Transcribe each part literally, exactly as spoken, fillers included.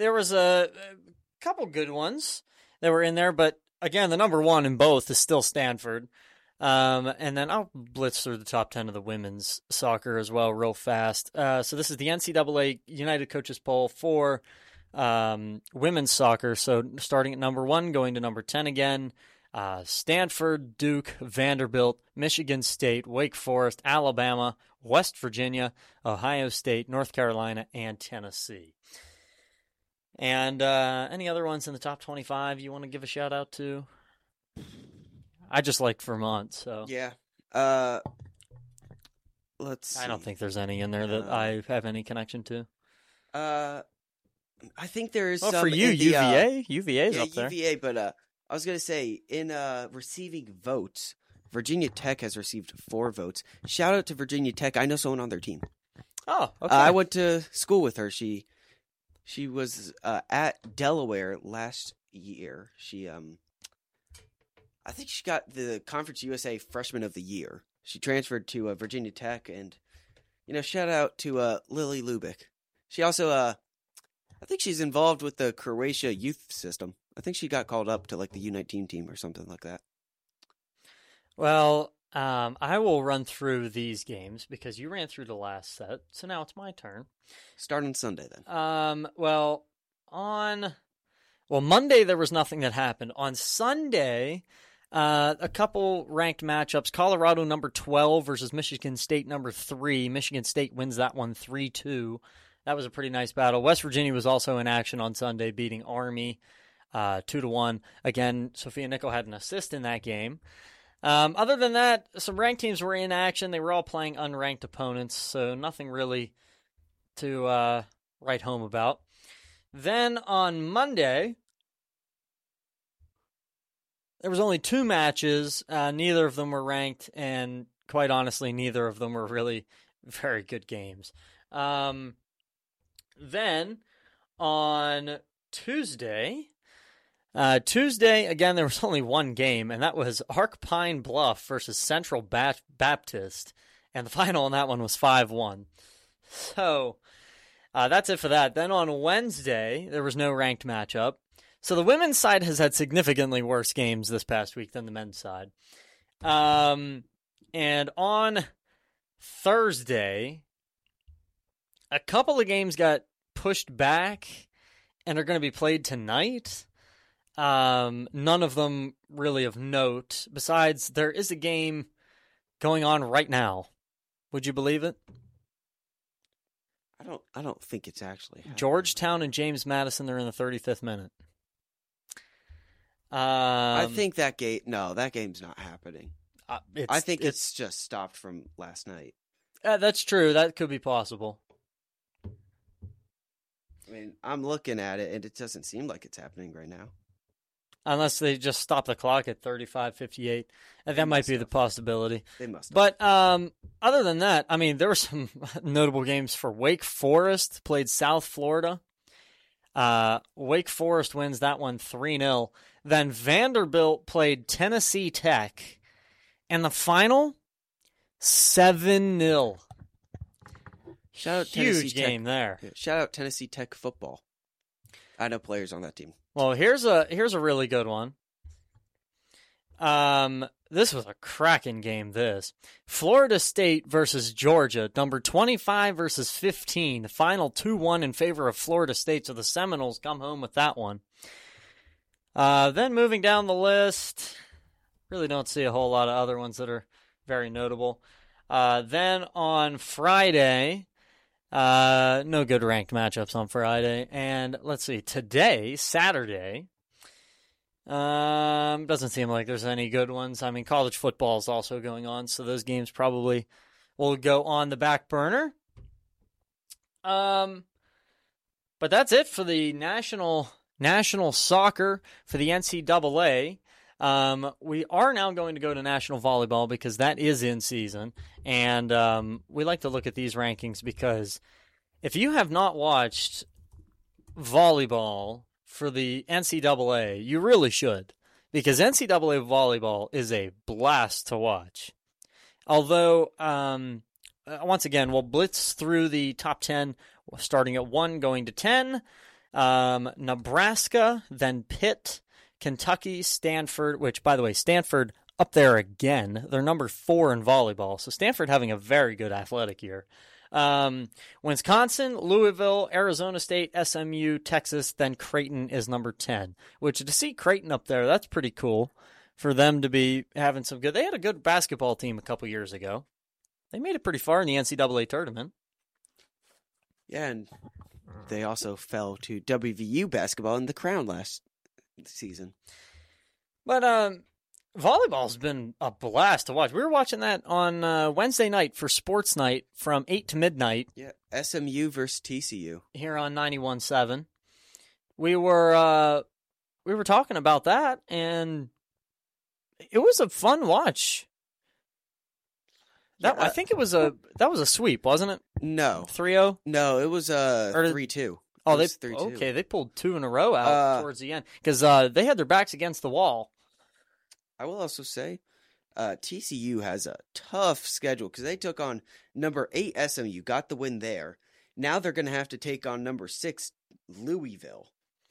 there was a, a couple good ones that were in there, but again, the number one in both is still Stanford. Um, and then I'll blitz through the top ten of the women's soccer as well real fast. Uh, so this is the N C double A United Coaches Poll for um, women's soccer. So starting at number one, going to number ten again. Uh, Stanford, Duke, Vanderbilt, Michigan State, Wake Forest, Alabama, West Virginia, Ohio State, North Carolina, and Tennessee. And uh, any other ones in the top twenty-five you want to give a shout out to? I just liked Vermont, so yeah. Uh, let's. See. I don't think there's any in there that uh, I have any connection to. Uh, I think there is. Well, some for you, in the, U V A, uh, U V A's yeah, up there. U V A, but uh, I was gonna say in uh receiving votes, Virginia Tech has received four votes. Shout out to Virginia Tech. I know someone on their team. Oh, okay. Uh, I went to school with her. She, she was uh, at Delaware last year. She um. I think she got the Conference U S A Freshman of the Year. She transferred to uh, Virginia Tech, and you know, shout out to uh, Lily Lubick. She also, uh, I think she's involved with the Croatia youth system. I think she got called up to like the U nineteen team or something like that. Well, um, I will run through these games because you ran through the last set, so now it's my turn. Start on Sunday then. Um, well, on well Monday there was nothing that happened. On Sunday. Uh, a couple ranked matchups. Colorado number twelve versus Michigan State number three. Michigan State wins that one three two. That was a pretty nice battle. West Virginia was also in action on Sunday, beating Army uh, two to one. Again, Sophia Nickel had an assist in that game. Um, other than that, some ranked teams were in action. They were all playing unranked opponents, so nothing really to uh, write home about. Then on Monday, there was only two matches. Uh, neither of them were ranked, and quite honestly, neither of them were really very good games. Um, then on Tuesday, uh, Tuesday again, there was only one game, and that was Ark Pine Bluff versus Central Bat- Baptist, and the final on that one was five one. So uh, that's it for that. Then on Wednesday, there was no ranked matchup. So the women's side has had significantly worse games this past week than the men's side. Um, and on Thursday, a couple of games got pushed back and are going to be played tonight. Um, none of them really of note. Besides, there is a game going on right now. Would you believe it? I don't. I don't think it's actually happening. Georgetown and James Madison. They're in the thirty-fifth minute. Um, I think that game. No, that game's not happening. Uh, I think it's, it's just stopped from last night. Uh, that's true. That could be possible. I mean, I'm looking at it, and it doesn't seem like it's happening right now. Unless they just stop the clock at thirty-five fifty-eight. And that might be the possibility. They must have. But um, other than that, I mean, there were some notable games for Wake Forest. Played South Florida. Uh, Wake Forest wins that one three nil. Then Vanderbilt played Tennessee Tech. And the final, seven nil. Shout out Huge Tennessee game Tech. there. Yeah, shout out Tennessee Tech football. I know players on that team. Well, here's a here's a really good one. Um, this was a cracking game. This Florida State versus Georgia, number twenty-five versus fifteen. The final two one in favor of Florida State. So the Seminoles come home with that one. Uh, then moving down the list, really don't see a whole lot of other ones that are very notable. Uh, then on Friday. Uh, no good ranked matchups on Friday. And let's see, today, Saturday, um, doesn't seem like there's any good ones. I mean, college football is also going on, so those games probably will go on the back burner. Um, but that's it for the national national soccer for the N C double A. Um, we are now going to go to national volleyball because that is in season. And um, we like to look at these rankings because if you have not watched volleyball for the N C double A, you really should. Because N C double A volleyball is a blast to watch. Although, um, once again, we'll blitz through the top ten, starting at one, going to ten. Um, Nebraska, then Pitt, Kentucky, Stanford, which, by the way, Stanford up there again. They're number four in volleyball, so Stanford having a very good athletic year. Um, Wisconsin, Louisville, Arizona State, S M U, Texas, then Creighton is number ten, which to see Creighton up there, that's pretty cool for them to be having some good. They had a good basketball team a couple years ago. They made it pretty far in the N C double A tournament. Yeah, and they also fell to W V U basketball in the crown last season. But um, volleyball's been a blast to watch. We were watching that on uh, Wednesday night for sports night from eight to midnight. Yeah, S M U versus T C U. Here on ninety-one point seven. We were uh, we were talking about that, and it was a fun watch. That Yeah, I think it was a that was a sweep, wasn't it? No. three oh? No, it was uh, Or did- three two. Oh, It they was three two. okay. They pulled two in a row out Uh, towards the end because uh, they had their backs against the wall. I will also say uh, T C U has a tough schedule because they took on number eight S M U, got the win there. Now they're going to have to take on number six Louisville.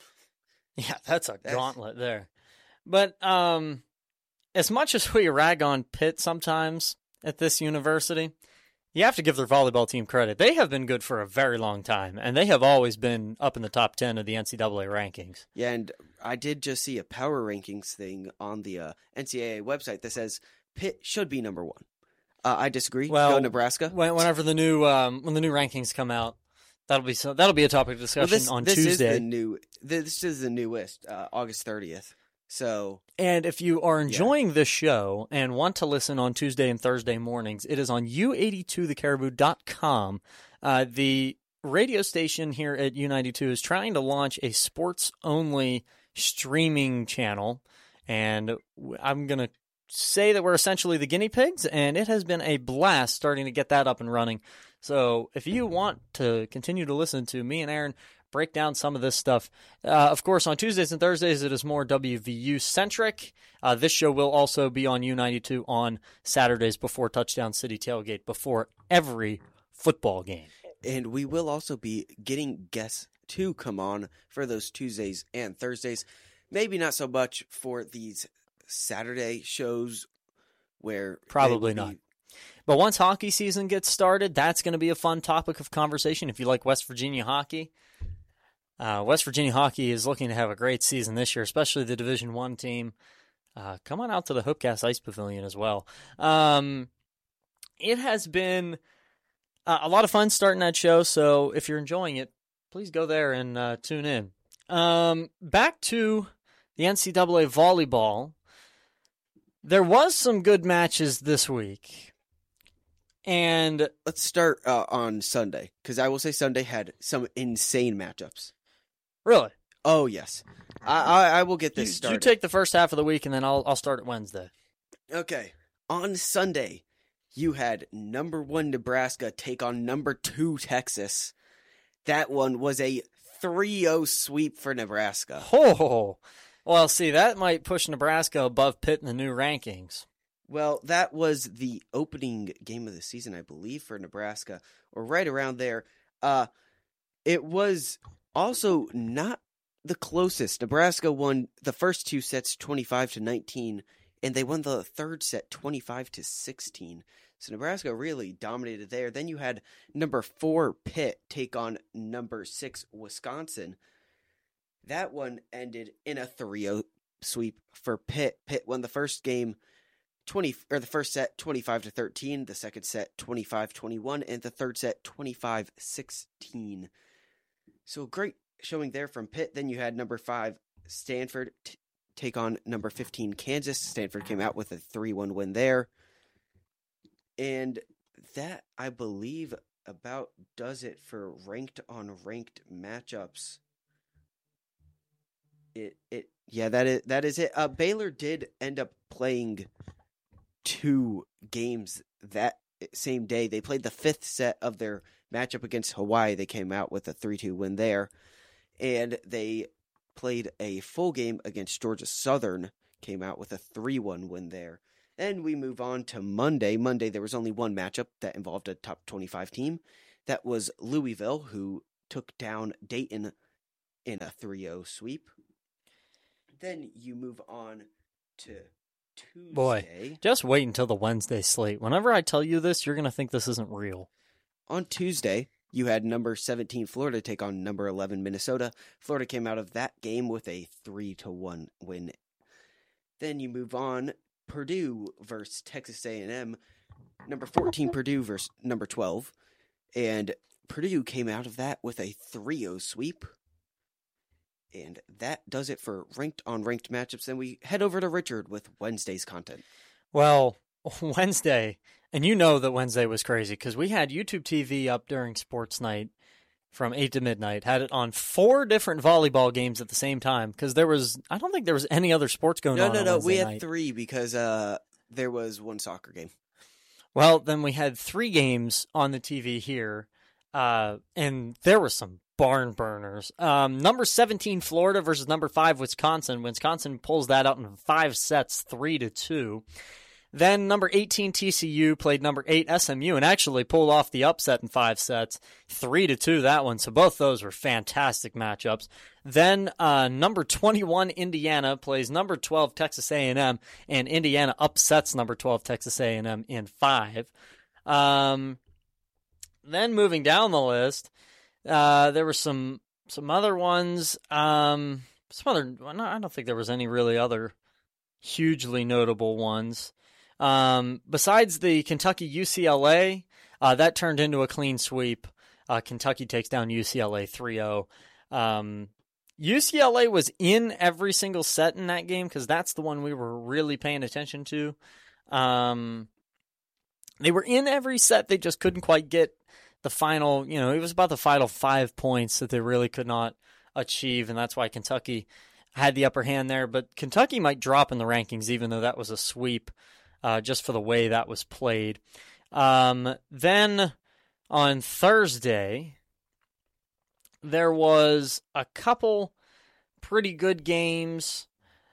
Yeah, that's a That's- gauntlet there. But um, as much as we rag on Pitt sometimes at this university, you have to give their volleyball team credit. They have been good for a very long time, and they have always been up in the top ten of the N C double A rankings. Yeah, and I did just see a power rankings thing on the uh, N C double A website that says Pitt should be number one. Uh, I disagree. Well, Go Nebraska. When, whenever the new um, when the new rankings come out, that'll be so, that'll be a topic of Well, discussion this, on this Tuesday. Is the new, this is the newest, uh, August thirtieth. So And if you are enjoying this show and want to listen on Tuesday and Thursday mornings, it is on U eighty-two the caribou dot com. Uh, the radio station here at U ninety-two is trying to launch a sports-only streaming channel, and I'm going to say that we're essentially the guinea pigs, and it has been a blast starting to get that up and running. So if you want to continue to listen to me and Aaron break down some of this stuff. Uh, of course, on Tuesdays and Thursdays, it is more W V U-centric. Uh, this show will also be on U ninety-two on Saturdays before Touchdown City Tailgate, before every football game. And we will also be getting guests to come on for those Tuesdays and Thursdays. Maybe not so much for these Saturday shows where they Probably will not. be- But once hockey season gets started, that's going to be a fun topic of conversation if you like West Virginia hockey. Uh, West Virginia hockey is looking to have a great season this year, especially the Division One team. Uh, come on out to the Hoopcast Ice Pavilion as well. Um, it has been uh, a lot of fun starting that show, so if you're enjoying it, please go there and uh, tune in. Um, back to the N C double A volleyball. There was some good matches this week, and Let's start uh, on Sunday, because I will say Sunday had some insane matchups. really, Oh, yes. I, I, I will get you, this started. you take the first half of the week, and then I'll I'll start at Wednesday. Okay. On Sunday, you had number one Nebraska take on number two Texas. That one was a three oh sweep for Nebraska. Oh, well, see, that might push Nebraska above Pitt in the new rankings. Well, that was the opening game of the season, I believe, for Nebraska, or right around there. Uh, it was also not the closest. Nebraska won the first two sets twenty-five to nineteen, and they won the third set twenty-five to sixteen. So Nebraska really dominated there. Then you had number four Pitt take on number six Wisconsin. That one ended in a three oh sweep for Pitt. Pitt won the first game twenty or the first set twenty-five to thirteen, the second set twenty-five twenty-one, and the third set twenty-five sixteen. So great showing there from Pitt. Then you had number five Stanford t- take on number fifteen Kansas. Stanford came out with a three one win there. And that, I believe, about does it for ranked on ranked matchups. It it yeah, that is that is it. Uh, Baylor did end up playing two games that same day. They played the fifth set of their matchup against Hawaii. They came out with a three two win there. And they played a full game against Georgia Southern, came out with a three one win there. And we move on to Monday. Monday, there was only one matchup that involved a top twenty-five team. That was Louisville, who took down Dayton in a three oh sweep. Then you move on to Tuesday. Boy, just wait until the Wednesday slate. Whenever I tell you this, you're going to think this isn't real. On Tuesday, you had number seventeen Florida take on number eleven Minnesota. Florida came out of that game with a three to one win. Then you move on, Purdue versus Texas A and M. Number fourteen Purdue versus number twelve. And Purdue came out of that with a three oh sweep. And that does it for ranked on ranked matchups. Then we head over to Richard with Wednesday's content. Well, Wednesday, and you know that Wednesday was crazy because we had YouTube T V up during sports night from eight to midnight, had it on four different volleyball games at the same time because there was, I don't think there was any other sports going no, on. No, on no, no, Wednesday we had night. three because uh, there was one soccer game. Well, then we had three games on the T V here, uh, and there were some barn burners. Um, number seventeen Florida versus number five Wisconsin. Wisconsin pulls that out in five sets, three to two. Then number eighteen T C U played number eight S M U and actually pulled off the upset in five sets, three to two that one. So both those were fantastic matchups. Then uh, number twenty-one Indiana plays number twelve Texas A and M, and Indiana upsets number twelve Texas A and M in five. Um, then moving down the list, uh, there were some some other ones. Um, some other. I don't think there was any really other hugely notable ones. Um, besides the Kentucky U C L A, uh, that turned into a clean sweep. Uh, Kentucky takes down U C L A three oh. Um, U C L A was in every single set in that game because that's the one we were really paying attention to. Um, they were in every set. They just couldn't quite get the final, you know, it was about the final five points that they really could not achieve, and that's why Kentucky had the upper hand there. But Kentucky might drop in the rankings even though that was a sweep. Uh, just for the way that was played. Um, then on Thursday, there was a couple pretty good games.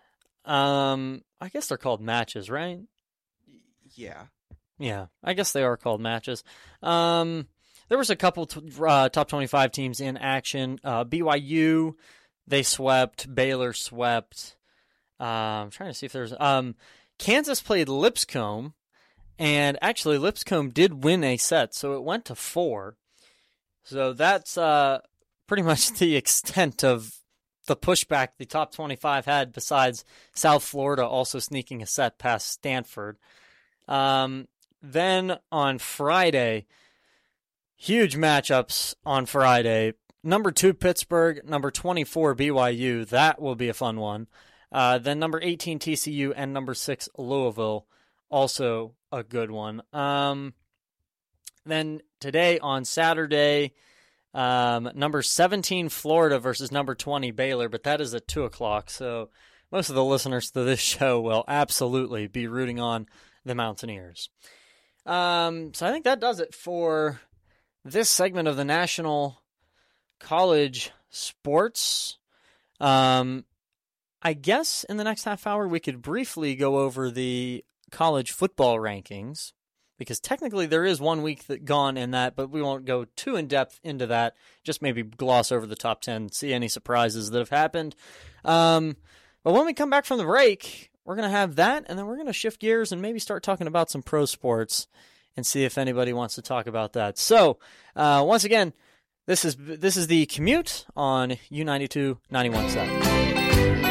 Um, I guess they're called matches, right? Yeah. Yeah, I guess they are called matches. Um, there was a couple t- uh, top twenty-five teams in action. Uh, B Y U, they swept. Baylor swept. Uh, I'm trying to see if there's... Um, Kansas played Lipscomb, and actually Lipscomb did win a set, so it went to four. So that's uh, pretty much the extent of the pushback the top twenty-five had, besides South Florida also sneaking a set past Stanford. Um, then on Friday, huge matchups on Friday. Number two Pittsburgh, number twenty-four B Y U. That will be a fun one. Uh, then number eighteen T C U and number six Louisville, also a good one. Um, then today on Saturday, um, number seventeen Florida versus number twenty Baylor, but that is at two o'clock, so most of the listeners to this show will absolutely be rooting on the Mountaineers. Um, so I think that does it for this segment of the National College Sports. Um, I guess in the next half hour we could briefly go over the college football rankings, because technically there is one week that gone in that, but we won't go too in depth into that. Just maybe gloss over the top ten, see any surprises that have happened. Um, but when we come back from the break, we're going to have that, and then we're going to shift gears and maybe start talking about some pro sports and see if anybody wants to talk about that. So uh, once again, this is this is the Commute on U ninety-two ninety-one point seven.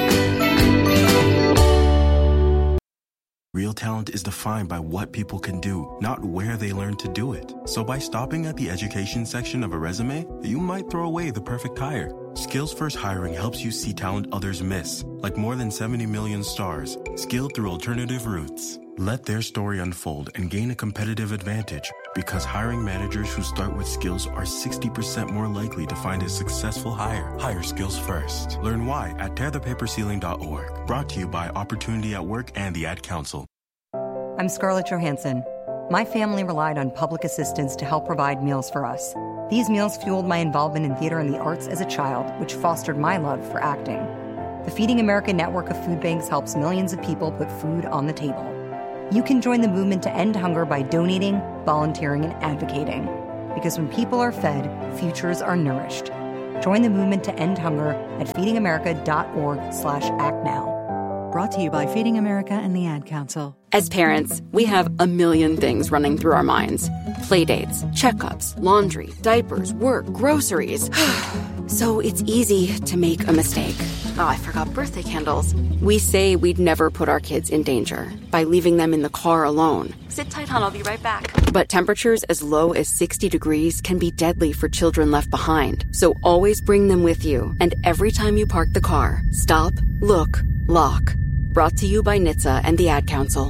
Real talent is defined by what people can do, not where they learn to do it. So by stopping at the education section of a resume, you might throw away the perfect hire. Skills First Hiring helps you see talent others miss, like more than seventy million stars, skilled through alternative routes. Let their story unfold and gain a competitive advantage, because hiring managers who start with skills are sixty percent more likely to find a successful hire. Hire skills first. Learn why at tear the paper ceiling dot org. Brought to you by Opportunity at Work and the Ad Council. I'm Scarlett Johansson. My family relied on public assistance to help provide meals for us. These meals fueled my involvement in theater and the arts as a child, which fostered my love for acting. The Feeding America network of food banks helps millions of people put food on the table. You can join the movement to end hunger by donating, volunteering, and advocating. Because when people are fed, futures are nourished. Join the movement to end hunger at feedingamerica.org slash act now. Brought to you by Feeding America and the Ad Council. As parents, we have a million things running through our minds. Playdates, checkups, laundry, diapers, work, groceries. So it's easy to make a mistake. Oh, I forgot birthday candles. We say we'd never put our kids in danger by leaving them in the car alone. Sit tight, hon, I'll be right back. But temperatures as low as sixty degrees can be deadly for children left behind. So always bring them with you. And every time you park the car, stop, look, lock. Brought to you by N H T S A and the Ad Council.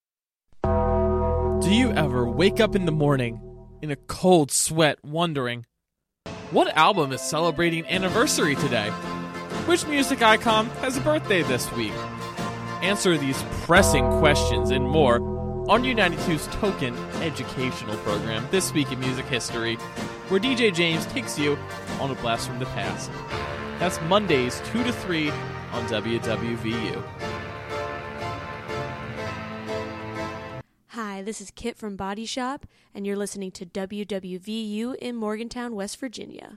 Do you ever wake up in the morning in a cold sweat wondering, what album is celebrating anniversary today? Which music icon has a birthday this week? Answer these pressing questions and more on U ninety-two's Token educational program, This Week in Music History, where D J James takes you on a blast from the past. That's Mondays two to three on W W V U. Hi, this is Kit from Body Shop, and you're listening to W W V U in Morgantown, West Virginia.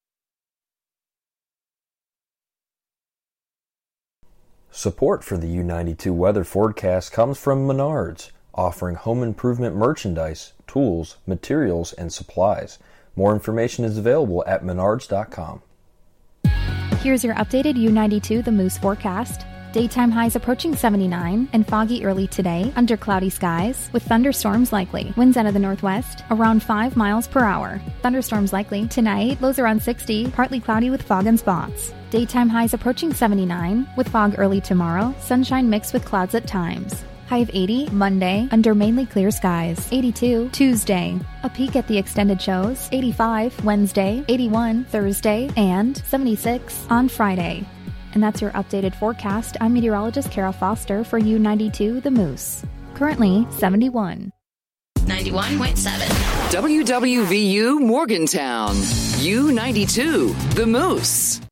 Support for the U ninety-two weather forecast comes from Menards, offering home improvement merchandise, tools, materials, and supplies. More information is available at menards dot com. Here's your updated U ninety-two The Moose forecast. Daytime highs approaching seventy-nine and foggy early today under cloudy skies with thunderstorms likely. Winds out of the northwest around five miles per hour. Thunderstorms likely tonight, lows around sixty, partly cloudy with fog and spots. Daytime highs approaching seventy-nine with fog early tomorrow, sunshine mixed with clouds at times. High of eighty Monday under mainly clear skies. eighty-two Tuesday. A peek at the extended shows. eighty-five Wednesday, eighty-one Thursday, and seventy-six on Friday. And that's your updated forecast. I'm meteorologist Kara Foster for U ninety-two The Moose. Currently seventy-one. ninety-one point seven. W W V U Morgantown. U ninety-two The Moose.